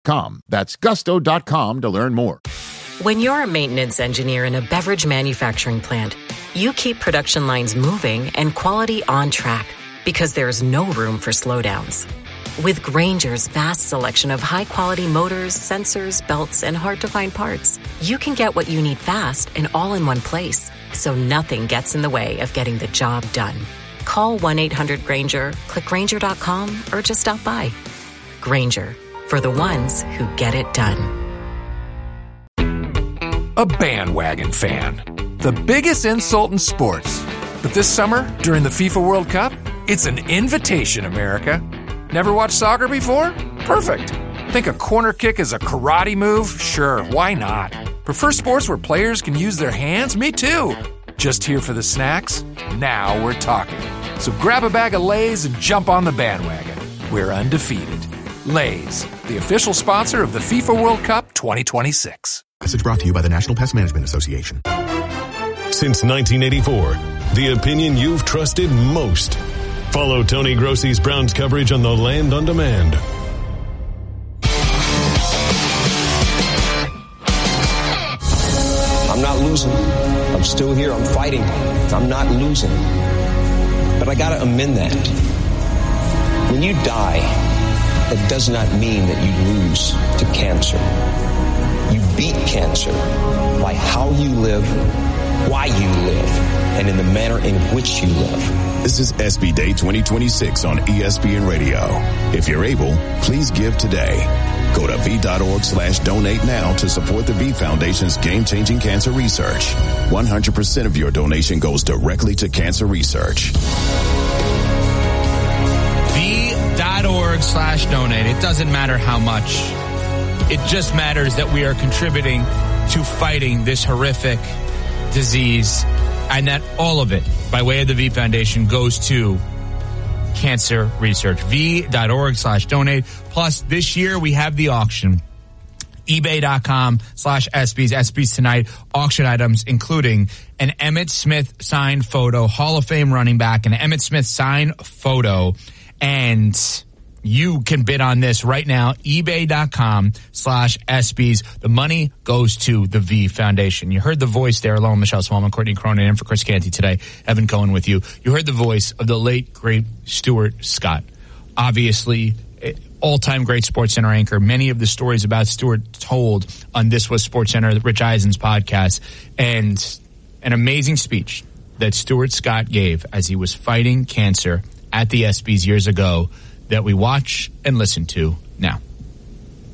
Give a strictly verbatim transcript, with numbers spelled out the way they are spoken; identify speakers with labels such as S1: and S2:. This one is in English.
S1: Com. That's gusto dot com to learn more.
S2: When you're a maintenance engineer in a beverage manufacturing plant, you keep production lines moving and quality on track because there's no room for slowdowns. With Grainger's vast selection of high-quality motors, sensors, belts, and hard-to-find parts, you can get what you need fast and all in one place, so nothing gets in the way of getting the job done. Call one eight hundred Grainger, click Grainger dot com, or just stop by. Grainger, for the ones who get it done.
S3: A bandwagon fan. The biggest insult in sports. But this summer, during the FIFA World Cup, it's an invitation, America. Never watched soccer before? Perfect. Think a corner kick is a karate move? Sure, why not? Prefer sports where players can use their hands? Me too. Just here for the snacks? Now we're talking. So grab a bag of Lay's and jump on the bandwagon. We're undefeated. Lay's, the official sponsor of the FIFA World Cup twenty twenty-six.
S4: Message brought to you by the National Pest Management Association.
S5: Since nineteen eighty-four, the opinion you've trusted most. Follow Tony Grossi's Browns coverage on the Land on Demand.
S6: I'm not losing. I'm still here. I'm fighting. I'm not losing. But I gotta amend that. When you die, that does not mean that you lose to cancer. You beat cancer by how you live, why you live, and in the manner in which you live.
S7: This is S B Day twenty twenty-six on E S P N Radio. If you're able, please give today. Go to V.org slash donate now to support the V Foundation's game-changing cancer research. one hundred percent of your donation goes directly to cancer research.
S8: V.org slash donate. It doesn't matter how much. It just matters that we are contributing to fighting this horrific disease, and that all of it, by way of the V Foundation, goes to cancer research. V.org slash donate. Plus, this year we have the auction. eBay.com slash SBs. SBs tonight. Auction items including an Emmitt Smith signed photo, Hall of Fame running back, an Emmitt Smith signed photo. And you can bid on this right now. eBay.com slash SBs. The money goes to the V Foundation. You heard the voice there along Michelle Smallman, Courtney Cronin, and for Chris Canty today. Evan Cohen with you. You heard the voice of the late, great Stuart Scott. Obviously, all-time great SportsCenter anchor. Many of the stories about Stuart told on This Was SportsCenter, Rich Eisen's podcast, and an amazing speech that Stuart Scott gave as he was fighting cancer at the ESPYs years ago that we watch and listen to now.